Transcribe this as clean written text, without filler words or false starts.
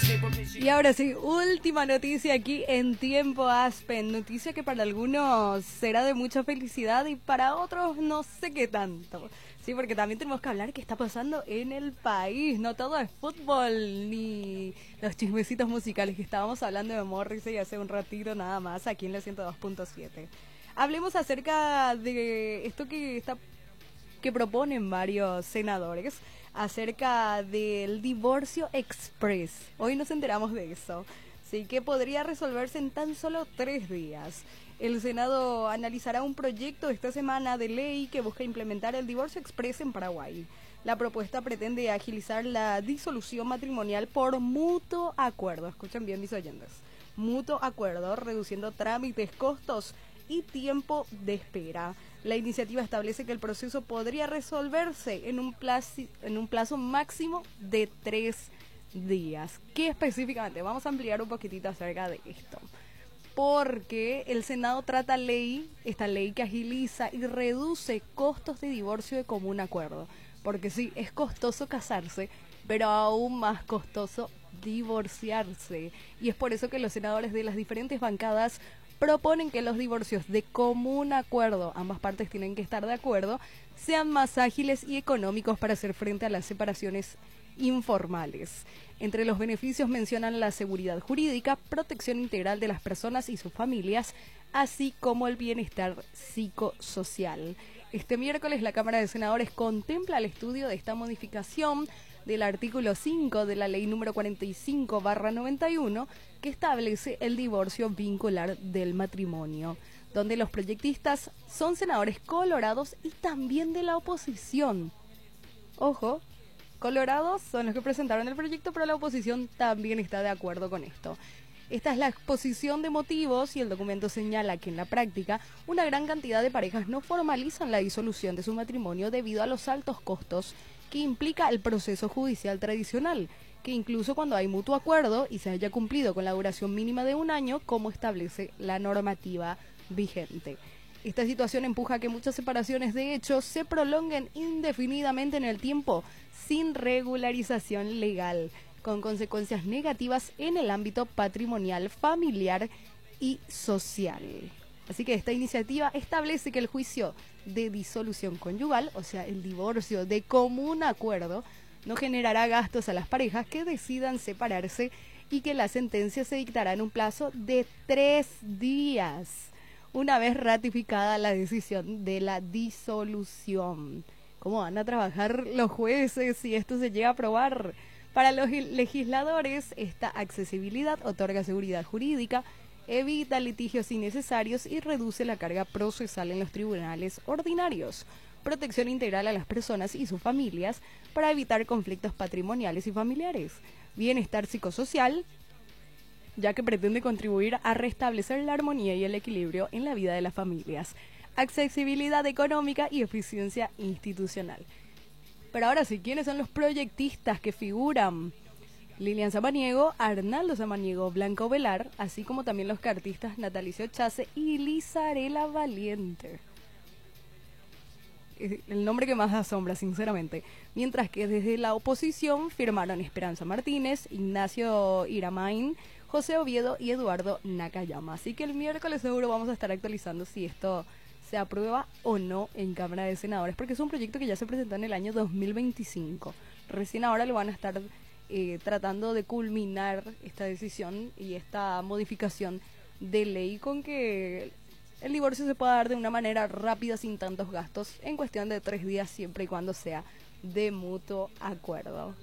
Y ahora sí, última noticia aquí en Tiempo Aspen. Noticia que para algunos será de mucha felicidad y para otros no sé qué tanto. Sí, porque también tenemos que hablar qué está pasando en el país. No todo es fútbol ni los chismecitos musicales que estábamos hablando de Morrissey hace un ratito nada más aquí en la 102.7. Hablemos acerca de esto que proponen varios senadores acerca del divorcio express. Hoy nos enteramos de eso, sí, que podría resolverse en tan solo 3 días. El Senado analizará un proyecto esta semana de ley que busca implementar el divorcio express en Paraguay. La propuesta pretende agilizar la disolución matrimonial por mutuo acuerdo. Escuchen bien, mis oyentes. Mutuo acuerdo, reduciendo trámites, costos y tiempo de espera. La iniciativa establece que el proceso podría resolverse en un plazo máximo de 3 días. ¿Qué específicamente? Vamos a ampliar un poquitito acerca de esto. Porque el Senado trata esta ley que agiliza y reduce costos de divorcio de común acuerdo. Porque sí, es costoso casarse, pero aún más costoso divorciarse. Y es por eso que los senadores de las diferentes bancadas proponen que los divorcios de común acuerdo, ambas partes tienen que estar de acuerdo, sean más ágiles y económicos para hacer frente a las separaciones informales. Entre los beneficios mencionan la seguridad jurídica, protección integral de las personas y sus familias, así como el bienestar psicosocial. Este miércoles la Cámara de Senadores contempla el estudio de esta modificación del artículo 5 de la ley número 45/91 que establece el divorcio vincular del matrimonio, donde los proyectistas son senadores colorados y también de la oposición. Ojo, colorados son los que presentaron el proyecto, pero la oposición también está de acuerdo con esto. Esta es la exposición de motivos y el documento señala que en la práctica una gran cantidad de parejas no formalizan la disolución de su matrimonio debido a los altos costos que implica el proceso judicial tradicional, que incluso cuando hay mutuo acuerdo y se haya cumplido con la duración mínima de 1 año, como establece la normativa vigente. Esta situación empuja a que muchas separaciones de hecho se prolonguen indefinidamente en el tiempo sin regularización legal, con consecuencias negativas en el ámbito patrimonial, familiar y social. Así que esta iniciativa establece que el juicio de disolución conyugal, o sea, el divorcio de común acuerdo, no generará gastos a las parejas que decidan separarse y que la sentencia se dictará en un plazo de 3 días, una vez ratificada la decisión de la disolución. ¿Cómo van a trabajar los jueces si esto se llega a aprobar? Para los legisladores, esta accesibilidad otorga seguridad jurídica, evita litigios innecesarios y reduce la carga procesal en los tribunales ordinarios. Protección integral a las personas y sus familias para evitar conflictos patrimoniales y familiares. Bienestar psicosocial, ya que pretende contribuir a restablecer la armonía y el equilibrio en la vida de las familias. Accesibilidad económica y eficiencia institucional. Pero ahora sí, ¿quiénes son los proyectistas que figuran? Lilian Samaniego, Arnaldo Samaniego, Blanco Velar, así como también los cartistas Natalicio Chase y Lizarela Valiente. El nombre que más asombra, sinceramente. Mientras que desde la oposición firmaron Esperanza Martínez, Ignacio Iramain, José Oviedo y Eduardo Nakayama. Así que el miércoles seguro vamos a estar actualizando si esto se aprueba o no en Cámara de Senadores, porque es un proyecto que ya se presentó en el año 2025. Recién ahora lo van a estar tratando de culminar esta decisión y esta modificación de ley con que el divorcio se pueda dar de una manera rápida sin tantos gastos en cuestión de 3 días siempre y cuando sea de mutuo acuerdo.